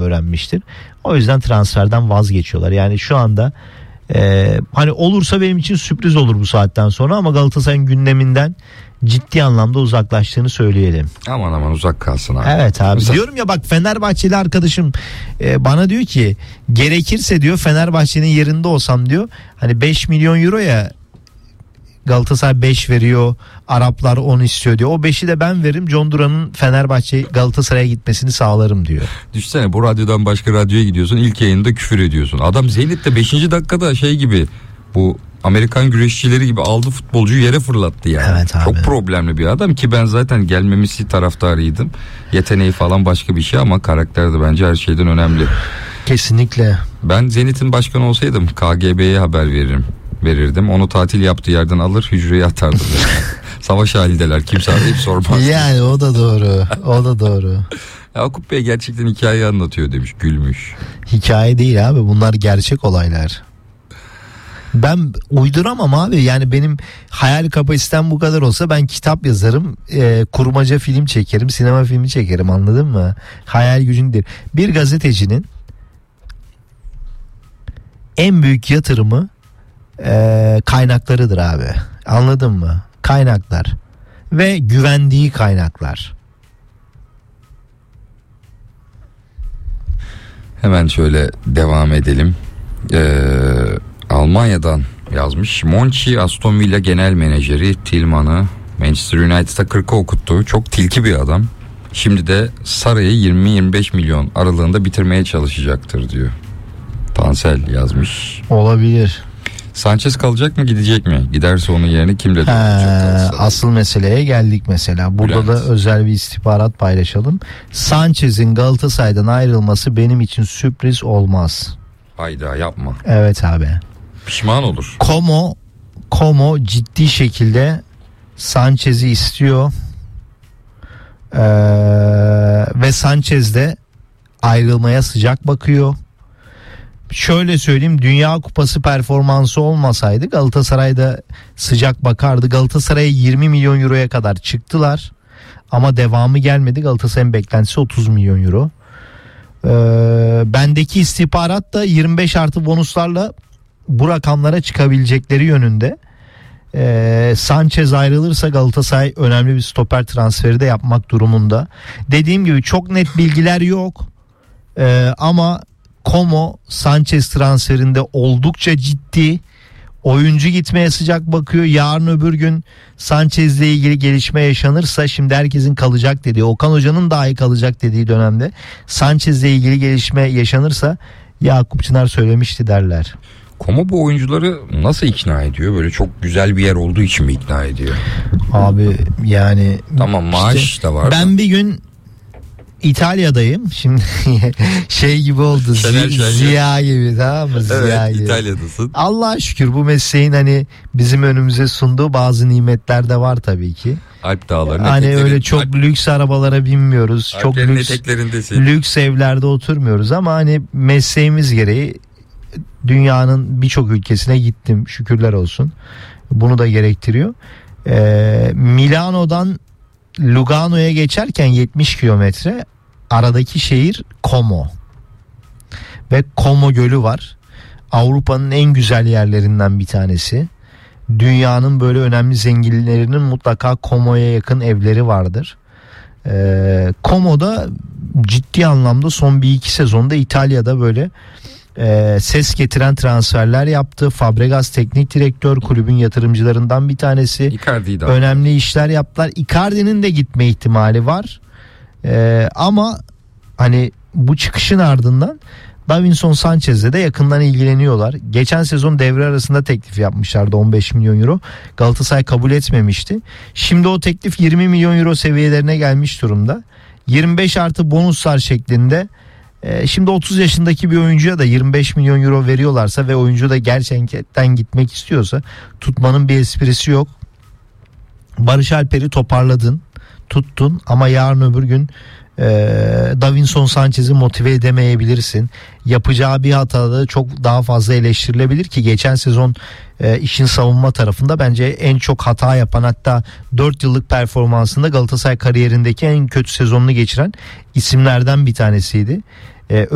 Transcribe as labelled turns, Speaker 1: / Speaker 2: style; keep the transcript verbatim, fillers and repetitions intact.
Speaker 1: öğrenmiştir. O yüzden transferden vazgeçiyorlar. Yani şu anda e, hani olursa benim için sürpriz olur bu saatten sonra, ama Galatasaray'ın gündeminden ciddi anlamda uzaklaştığını söyleyelim.
Speaker 2: Aman aman uzak kalsın abi.
Speaker 1: Evet abi.
Speaker 2: Uzak.
Speaker 1: Diyorum ya bak, Fenerbahçeli arkadaşım e, bana diyor ki gerekirse diyor Fenerbahçe'nin yerinde olsam diyor, hani beş milyon euroya Galatasaray beş veriyor, Araplar on istiyor diyor. O beşi de ben veririm, John Duran'ın Fenerbahçe Galatasaray'a gitmesini sağlarım diyor.
Speaker 2: Düşsene, bu radyodan başka radyoya gidiyorsun, ilk yayında küfür ediyorsun. Adam Zeynep'te beşinci dakikada şey gibi, bu Amerikan güreşçileri gibi aldı futbolcuyu yere fırlattı yani.
Speaker 1: Evet abi.
Speaker 2: Çok problemli bir adam ki ben zaten gelmemesi taraftarıydım. Yeteneği falan başka bir şey ama karakter de bence her şeyden önemli.
Speaker 1: Kesinlikle.
Speaker 2: Ben Zenit'in başkanı olsaydım K G B'ye haber veririm. verirdim. Onu tatil yaptığı yerden alır, hücreye atardım. Savaş halindeler, kimse arayıp sormaz.
Speaker 1: Yani o da doğru. O da doğru.
Speaker 2: Yakup Bey gerçekten hikaye anlatıyor demiş, gülmüş.
Speaker 1: Hikaye değil abi, bunlar gerçek olaylar. Ben uyduramam abi, yani benim hayal kapasitem bu kadar olsa ben kitap yazarım, e, kurmaca film çekerim, sinema filmi çekerim, anladın mı? Hayal gücündür. Bir gazetecinin en büyük yatırımı e, kaynaklarıdır abi, anladın mı? Kaynaklar ve güvendiği kaynaklar.
Speaker 2: Hemen şöyle devam edelim. Ee, Almanya'dan yazmış. Monchi, Aston Villa genel menajeri Tillman'ı Manchester United'a kırka okuttu. Çok tilki bir adam. Şimdi de Saray'ı yirmi yirmi beş milyon aralığında bitirmeye çalışacaktır diyor. Tansel yazmış.
Speaker 1: Olabilir.
Speaker 2: Sanchez kalacak mı, gidecek mi? Giderse onun yerine kimle dolduracak?
Speaker 1: Asıl meseleye geldik mesela. Burada Bülent. da özel bir istihbarat paylaşalım. Sanchez'in Galatasaray'dan ayrılması benim için sürpriz olmaz.
Speaker 2: Hayda, yapma.
Speaker 1: Evet abi.
Speaker 2: Pişman olur.
Speaker 1: Como Como ciddi şekilde Sanchez'i istiyor. Ee, ve Sanchez de ayrılmaya sıcak bakıyor. Şöyle söyleyeyim, Dünya Kupası performansı olmasaydı Galatasaray'da sıcak bakardı. Galatasaray'a yirmi milyon euroya kadar çıktılar ama devamı gelmedi. Galatasaray'ın beklentisi otuz milyon euro. Ee, bendeki istihbarat da yirmi beş artı bonuslarla bu rakamlara çıkabilecekleri yönünde. Ee, Sanchez ayrılırsa Galatasaray önemli bir stoper transferi de yapmak durumunda. Dediğim gibi çok net bilgiler yok. Ee, ama Como Sanchez transferinde oldukça ciddi, oyuncu gitmeye sıcak bakıyor. Yarın öbür gün Sanchez'le ilgili gelişme yaşanırsa, şimdi herkesin kalacak dediği, Okan Hoca'nın dahi kalacak dediği dönemde Sanchez'le ilgili gelişme yaşanırsa Yakup Çınar söylemişti derler.
Speaker 2: Como bu oyuncuları nasıl ikna ediyor? Böyle çok güzel bir yer olduğu için mi ikna ediyor?
Speaker 1: Abi yani
Speaker 2: tamam, maaş
Speaker 1: işte,
Speaker 2: da var.
Speaker 1: Ben bir gün İtalya'dayım. Şimdi şey gibi oldu.
Speaker 2: Şener,
Speaker 1: Ziya, Ziya gibi, tamam mı? Ziya
Speaker 2: evet,
Speaker 1: gibi.
Speaker 2: İtalya'dasın.
Speaker 1: Allah'a şükür bu mesleğin hani bizim önümüze sunduğu bazı nimetler de var tabii ki.
Speaker 2: Alp dağlarının
Speaker 1: hani
Speaker 2: etekleri,
Speaker 1: öyle çok
Speaker 2: Alp,
Speaker 1: lüks arabalara binmiyoruz. Çok lüks, lüks evlerde oturmuyoruz ama hani mesleğimiz gereği dünyanın birçok ülkesine gittim, şükürler olsun. Bunu da gerektiriyor. Ee, Milano'dan Lugano'ya geçerken yetmiş kilometre, aradaki şehir Como ve Como Gölü var. Avrupa'nın en güzel yerlerinden bir tanesi. Dünyanın böyle önemli zenginlerinin mutlaka Como'ya yakın evleri vardır. Ee, Como'da ciddi anlamda son bir iki sezonda İtalya'da böyle e, ses getiren transferler yaptı. Fabregas teknik direktör, kulübün yatırımcılarından bir tanesi.
Speaker 2: Icardi'yi de
Speaker 1: önemli işler yaptılar. Icardi'nin de gitme ihtimali var. Ee, ama hani bu çıkışın ardından Davinson Sanchez'le de yakından ilgileniyorlar. Geçen sezon devre arasında teklif yapmışlardı, on beş milyon euro. Galatasaray kabul etmemişti. Şimdi o teklif yirmi milyon euro seviyelerine gelmiş durumda. yirmi beş artı bonuslar şeklinde. Ee, şimdi otuz yaşındaki bir oyuncuya da yirmi beş milyon euro veriyorlarsa ve oyuncu da gerçekten gitmek istiyorsa tutmanın bir esprisi yok. Barış Alper'i toparladın, tuttun ama yarın öbür gün e, Davinson Sanchez'i motive edemeyebilirsin. Yapacağı bir hatada çok daha fazla eleştirilebilir ki geçen sezon e, işin savunma tarafında bence en çok hata yapan, hatta dört yıllık performansında Galatasaray kariyerindeki en kötü sezonunu geçiren isimlerden bir tanesiydi. E,